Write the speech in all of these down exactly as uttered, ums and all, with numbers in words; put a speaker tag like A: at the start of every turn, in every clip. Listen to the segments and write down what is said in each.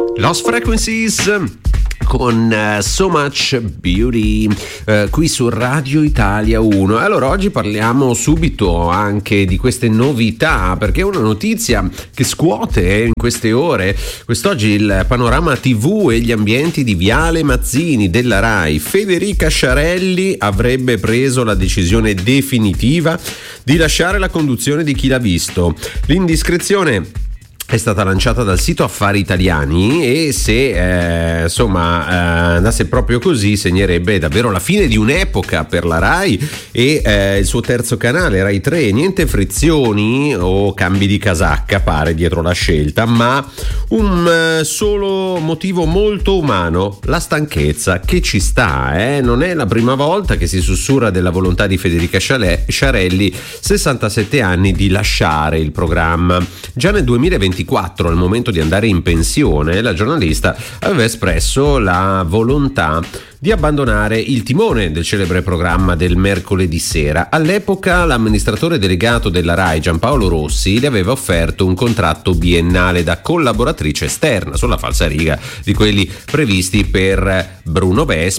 A: Lost Frequencies con uh, So Much Beauty uh, qui su Radio Italia uno. Allora oggi parliamo subito anche di queste novità, perché è una notizia che scuote in queste ore. Quest'oggi il panorama tivù e gli ambienti di Viale Mazzini della Rai. Federica Sciarelli avrebbe preso la decisione definitiva di lasciare la conduzione di Chi l'ha visto. L'indiscrezione è stata lanciata dal sito Affari Italiani e se eh, insomma eh, andasse proprio così segnerebbe davvero la fine di un'epoca per la Rai e eh, il suo terzo canale Rai tre. Niente frizioni o cambi di casacca pare dietro la scelta, ma un eh, solo motivo molto umano: la stanchezza, che ci sta, eh? Non è la prima volta che si sussurra della volontà di Federica Sciarelli, sessantasette anni, di lasciare il programma. Già nel duemilaventiquattro, al momento di andare in pensione, la giornalista aveva espresso la volontà di abbandonare il timone del celebre programma del mercoledì sera. All'epoca l'amministratore delegato della Rai, Giampaolo Rossi, le aveva offerto un contratto biennale da collaboratrice esterna, sulla falsariga di quelli previsti per Bruno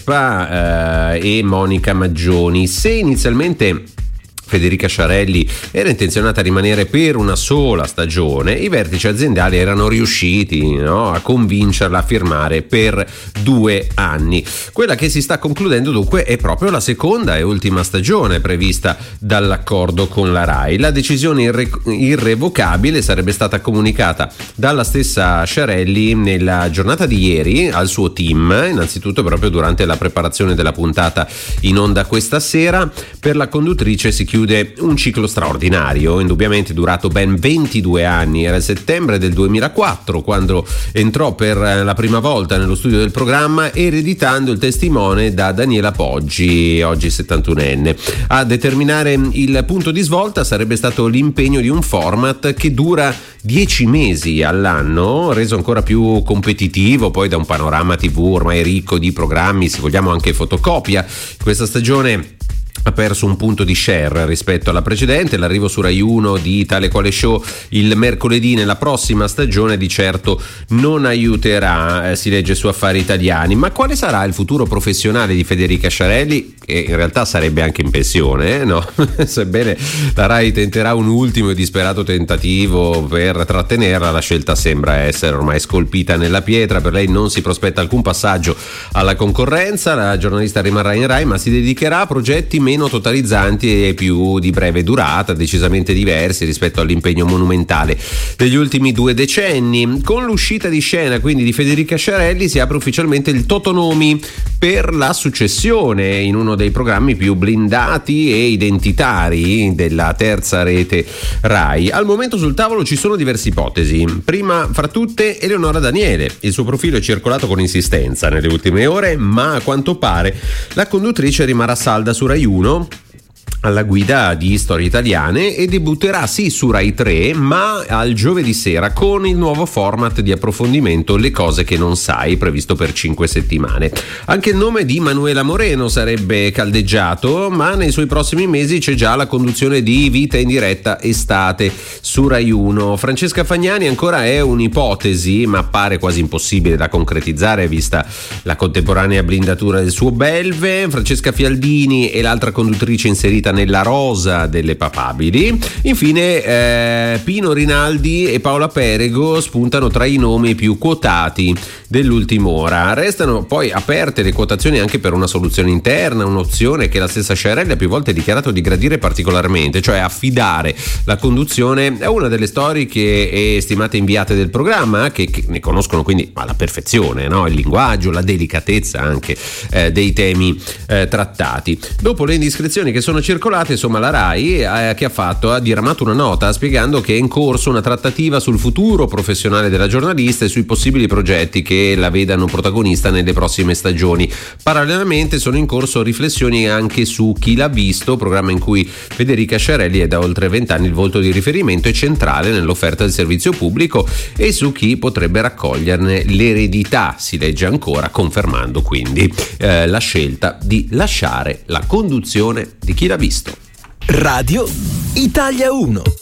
A: Vespa eh, e Monica Maggioni. Se inizialmente Federica Sciarelli era intenzionata a rimanere per una sola stagione, i vertici aziendali erano riusciti, no, a convincerla a firmare per due anni. Quella che si sta concludendo dunque è proprio la seconda e ultima stagione prevista dall'accordo con la Rai. La decisione irre- irrevocabile sarebbe stata comunicata dalla stessa Sciarelli nella giornata di ieri al suo team, innanzitutto proprio durante la preparazione della puntata in onda questa sera. Per la conduttrice si chiude un ciclo straordinario, indubbiamente durato ben ventidue anni. Era il settembre del duemilaquattro quando entrò per la prima volta nello studio del programma, ereditando il testimone da Daniela Poggi, oggi settantunenne. A determinare il punto di svolta sarebbe stato l'impegno di un format che dura dieci mesi all'anno, reso ancora più competitivo poi da un panorama tivù ormai ricco di programmi, se vogliamo anche fotocopia. Questa stagione ha perso un punto di share rispetto alla precedente. L'arrivo su Rai uno di Tale Quale Show il mercoledì nella prossima stagione di certo non aiuterà, eh, si legge su Affari Italiani. Ma quale sarà il futuro professionale di Federica Sciarelli, che in realtà sarebbe anche in pensione, eh? No? Sebbene la Rai tenterà un ultimo e disperato tentativo per trattenerla, la scelta sembra essere ormai scolpita nella pietra. Per lei non si prospetta alcun passaggio alla concorrenza. La giornalista rimarrà in Rai, ma si dedicherà a progetti meno totalizzanti e più di breve durata, decisamente diversi rispetto all'impegno monumentale degli ultimi due decenni. Con l'uscita di scena quindi di Federica Sciarelli si apre ufficialmente il totonomi per la successione in uno dei programmi più blindati e identitari della terza rete Rai. Al momento sul tavolo ci sono diverse ipotesi. Prima fra tutte Eleonora Daniele. Il suo profilo è circolato con insistenza nelle ultime ore, ma a quanto pare la conduttrice rimarrà salda su Rai uno alla guida di Storie Italiane e debutterà sì su Rai tre, ma al giovedì sera con il nuovo format di approfondimento Le cose che non sai, previsto per cinque settimane. Anche il nome di Manuela Moreno sarebbe caldeggiato, ma nei suoi prossimi mesi c'è già la conduzione di Vita in diretta estate su Rai uno. Francesca Fagnani ancora è un'ipotesi, ma pare quasi impossibile da concretizzare vista la contemporanea blindatura del suo Belve. Francesca Fialdini è l'altra conduttrice inserita nella rosa delle papabili. Infine eh, Pino Rinaldi e Paola Perego spuntano tra i nomi più quotati dell'ultima ora. Restano poi aperte le quotazioni anche per una soluzione interna, un'opzione che la stessa Sciarelli ha più volte dichiarato di gradire particolarmente, cioè affidare la conduzione a una delle storiche e stimate inviate del programma, che, che ne conoscono quindi alla perfezione, no? Il linguaggio, la delicatezza anche eh, dei temi eh, trattati. Dopo le indiscrezioni che sono circolate, insomma, la Rai eh, che ha fatto ha diramato una nota spiegando che è in corso una trattativa sul futuro professionale della giornalista e sui possibili progetti che la vedano protagonista nelle prossime stagioni. Parallelamente sono in corso riflessioni anche su Chi l'ha visto, programma in cui Federica Sciarelli è da oltre vent'anni il volto di riferimento e centrale nell'offerta del servizio pubblico, e su chi potrebbe raccoglierne l'eredità, si legge ancora, confermando quindi eh, la scelta di lasciare la conduzione di Chi l'ha visto.
B: Radio Italia uno.